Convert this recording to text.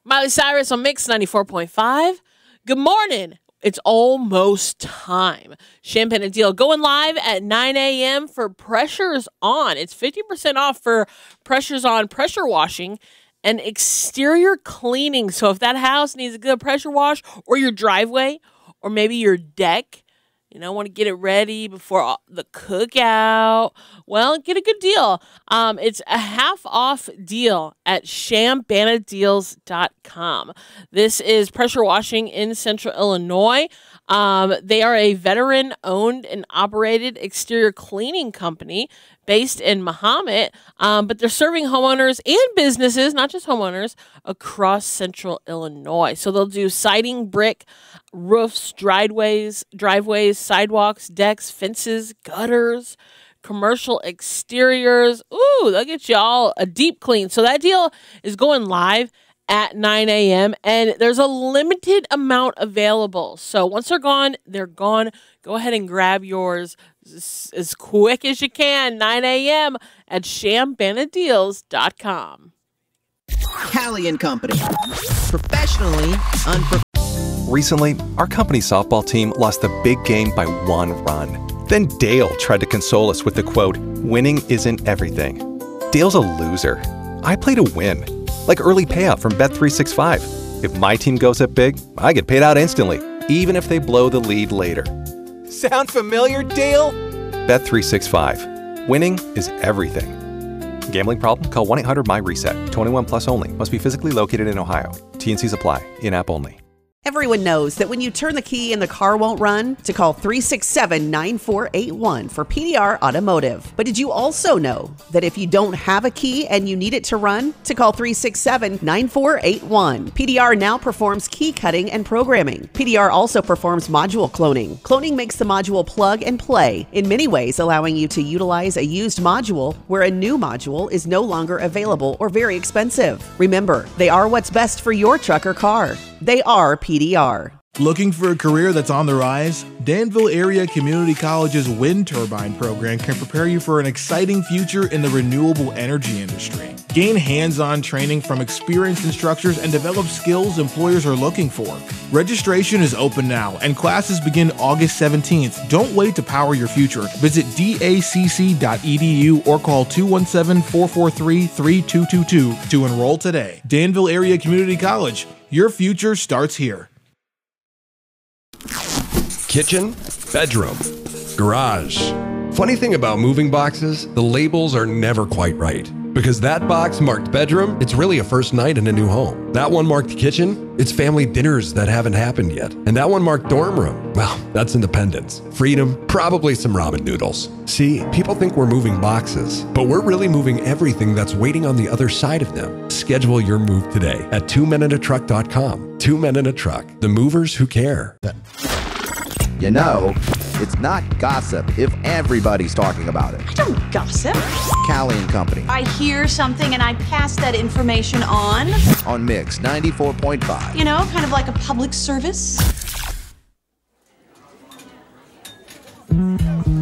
Miley Cyrus on Mix 94.5. Good morning. It's almost time. Champagne and Deal going live at 9 a.m. for Pressures On. It's 50% off for Pressures On pressure washing and exterior cleaning. So if that house needs a good pressure wash, or your driveway, or maybe your deck, want to get it ready before the cookout, well, get a good deal. It's a half off deal at champanadeals.com. This is pressure washing in Central Illinois. They are a veteran owned and operated exterior cleaning company based in Mahomet, but they're serving homeowners and businesses, not just homeowners, across Central Illinois. So they'll do siding, brick, roofs, driveways, sidewalks, decks, fences, gutters, commercial exteriors. Ooh, they'll get you all a deep clean. So that deal is going live at 9 a.m. and there's a limited amount available. So once they're gone, they're gone. Go ahead and grab yours as quick as you can. 9 a.m. at champanadeals.com. Callie and Company. Professionally unprofessional. Recently, our company softball team lost the big game by 1 run. Then Dale tried to console us with the quote, "Winning isn't everything." Dale's a loser. I play to win. Like early payout from Bet365. If my team goes up big, I get paid out instantly, even if they blow the lead later. Sound familiar, Dale? Bet365. Winning is everything. Gambling problem? Call 1-800-MY-RESET. 21 plus only. Must be physically located in Ohio. T&Cs apply. In-app only. Everyone knows that when you turn the key and the car won't run, to call 367-9481 for PDR Automotive. But did you also know that if you don't have a key and you need it to run, to call 367-9481. PDR now performs key cutting and programming. PDR also performs module cloning. Cloning makes the module plug and play, in many ways allowing you to utilize a used module where a new module is no longer available or very expensive. Remember, they are what's best for your truck or car. They are PDR. Looking for a career that's on the rise? Danville Area Community College's wind turbine program can prepare you for an exciting future in the renewable energy industry. Gain hands-on training from experienced instructors and develop skills employers are looking for. Registration is open now and classes begin August 17th. Don't wait to power your future. Visit dacc.edu or call 217-443-3222 to enroll today. Danville Area Community College. Your future starts here. Kitchen, bedroom, garage. Funny thing about moving boxes, the labels are never quite right. Because that box marked bedroom, it's really a first night in a new home. That one marked kitchen, it's family dinners that haven't happened yet. And that one marked dorm room, well, that's independence. Freedom, probably some ramen noodles. See, people think we're moving boxes, but we're really moving everything that's waiting on the other side of them. Schedule your move today at twomeninatruck.com. 2 Men in a Truck, the movers who care. You know, it's not gossip if everybody's talking about it. I don't gossip. Callie and Company. I hear something and I pass that information on. On Mix 94.5. Kind of like a public service.